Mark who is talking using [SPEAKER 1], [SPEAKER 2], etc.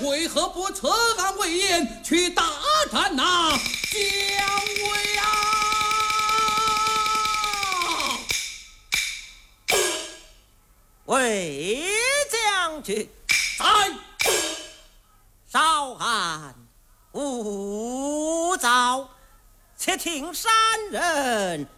[SPEAKER 1] 为何不策安魏延，去大战那姜维啊？
[SPEAKER 2] 魏将军，
[SPEAKER 1] 在。
[SPEAKER 2] 稍安勿躁，且听山人